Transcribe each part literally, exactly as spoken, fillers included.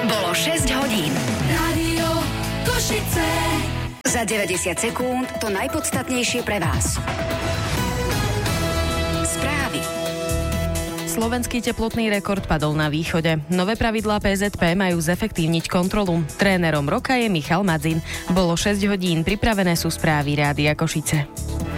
Bolo šesť hodín. Rádio Košice. Za deväťdesiat sekúnd to najpodstatnejšie pre vás. Správy. Slovenský teplotný rekord padol na východe. Nové pravidlá pé zet pé majú zefektívniť kontrolu. Trénerom roka je Michal Madzin. Bolo šesť hodín, pripravené sú správy Rádia Košice.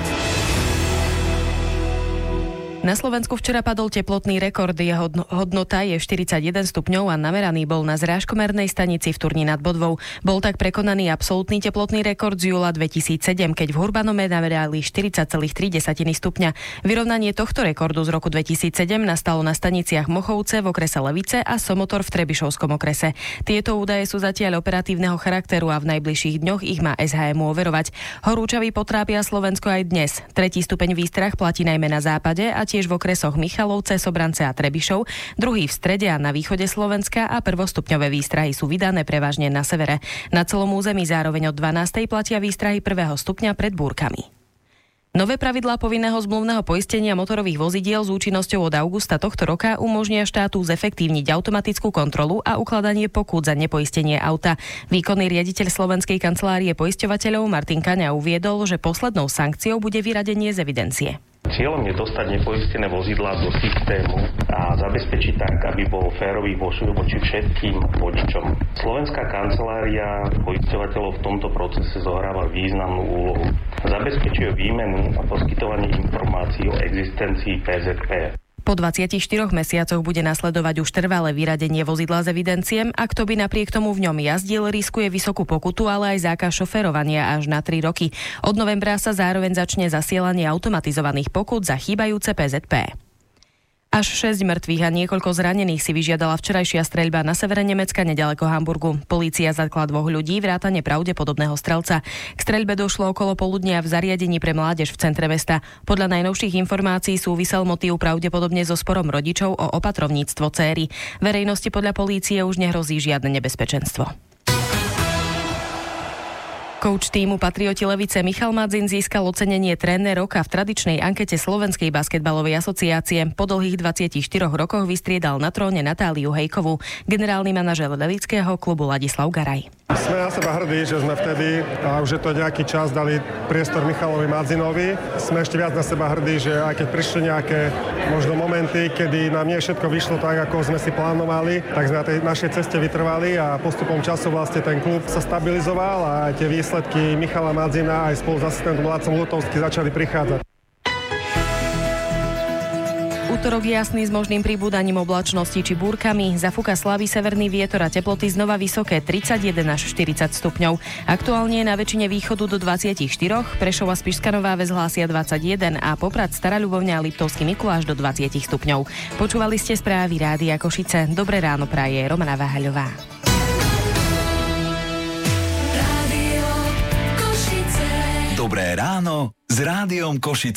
Na Slovensku včera padol teplotný rekord, jeho hodnota je štyridsaťjeden stupňov a nameraný bol na zrážkomernej stanici v Turni nad Bodvou. Bol tak prekonaný absolútny teplotný rekord z júla dvetisícsedem, keď v Hurbanome namerali štyridsať celá tri stupňa. Vyrovnanie tohto rekordu z roku dvetisícsedem nastalo na staniciach Mochovce v okrese Levice a Somotor v Trebišovskom okrese. Tieto údaje sú zatiaľ operatívneho charakteru a v najbližších dňoch ich má es há em overovať. Horúčavy potrápia Slovensko aj dnes. Tretí stupeň výstrah platí najmä na západe a tiež v okresoch Michalovce, Sobrance a Trebišov, druhý v strede a na východe Slovenska a prvostupňové výstrahy sú vydané prevažne na severe. Na celom území zároveň od dvanástej platia výstrahy prvého stupňa pred búrkami. Nové pravidlá povinného zmluvného poistenia motorových vozidiel s účinnosťou od augusta tohto roka umožnia štátu zefektívniť automatickú kontrolu a ukladanie pokút za nepoistenie auta. Výkonný riaditeľ Slovenskej kancelárie poisťovateľov Martin Kaňa uviedol, že poslednou sankciou bude vyradenie z evidencie. Cieľom je dostať nepoistené vozidlá do systému a zabezpečiť tak, aby bol férový voči všetkým vodičom. Slovenská kancelária poisťovateľov v tomto procese zohráva významnú úlohu. Zabezpečuje výmenu a poskytovanie informácií o existencii pé zet pé. Po dvadsiatich štyroch mesiacoch bude nasledovať už trvalé vyradenie vozidla z evidencie a kto by napriek tomu v ňom jazdil, riskuje vysokú pokutu, ale aj zákaz šoférovania až na tri roky. Od novembra sa zároveň začne zasielanie automatizovaných pokút za chýbajúce pé zet pé. Až šesť mŕtvych a niekoľko zranených si vyžiadala včerajšia streľba na severe Nemecka nedaleko Hamburgu. Polícia zatkla dvoch ľudí vrátane pravdepodobného strelca. K streľbe došlo okolo poludnia v zariadení pre mládež v centre mesta. Podľa najnovších informácií súvisel motív pravdepodobne so sporom rodičov o opatrovníctvo céry. Verejnosti podľa polície už nehrozí žiadne nebezpečenstvo. Coach tímu Patrioti Levice Michal Madzin získal ocenenie tréner roka v tradičnej ankete Slovenskej basketbalovej asociácie. Po dlhých dvadsiatich štyroch rokoch vystriedal na tróne Natáliu Hejkovú. Generálny manažér levického klubu Ladislav Garaj. Sme na seba hrdí, že sme vtedy, a už je to nejaký čas, dali priestor Michalovi Madzinovi. Sme ešte viac na seba hrdí, že aj keď prišli nejaké možno momenty, kedy nám nie všetko vyšlo tak, ako sme si plánovali, tak sme na tej našej ceste vytrvali a postupom času vlastne ten klub sa stabilizoval a aj tie výsledky Michala Madzina aj spolu s asistentom Lacom Lutovským začali prichádzať. Útorok jasný s možným pribúdaním oblačnosti či búrkami. Zafúka slabý severný vietor a teploty znova vysoké tridsaťjeden až štyridsať stupňov. Aktuálne je na väčšine východu do dvadsaťštyri, Prešov a Spišská Nová Ves hlásia dvadsaťjeden a Poprad, Stará Ľubovňa a Liptovský Mikuláš do dvadsať stupňov. Počúvali ste správy Rádia Košice. Dobré ráno praje Romana Váhaľová. Rádio Košice. Dobré ráno s Rádiom Košice.